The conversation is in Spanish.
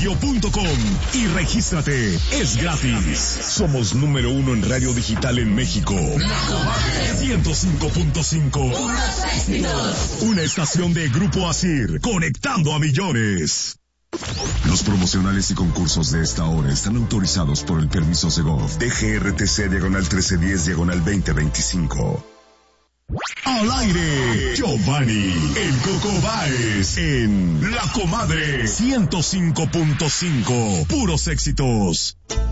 radio.com y regístrate. Es gratis. Somos número 1 en radio digital en México. La Comadre 105.5. Una estación de Grupo Asir, conectando a millones. Los promocionales y concursos de esta hora están autorizados por el permiso Segov DGRTC /2025. Al aire, Giovanni, el Coco Báez, en La Comadre 105.5. Puros éxitos.